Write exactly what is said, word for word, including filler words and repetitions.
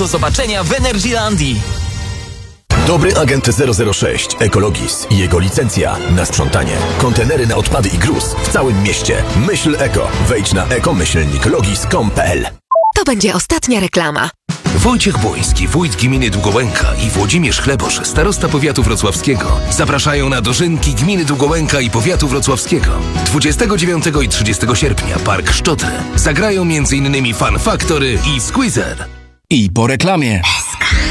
Do zobaczenia w Energylandii. Dobry agent zero zero sześć Ekologis i jego licencja na sprzątanie. Kontenery na odpady i gruz w całym mieście. Myśl eko. Wejdź na ekomyślnik logis kropka com kropka p l. To będzie ostatnia reklama. Wojciech Błoński, wójt gminy Długołęka i Włodzimierz Chlebosz, starosta powiatu wrocławskiego, zapraszają na dożynki gminy Długołęka i powiatu wrocławskiego. dwudziestego dziewiątego i trzydziestego sierpnia Park Szczotry. Zagrają m.in. Fun Factory i Squeezer. I po reklamie.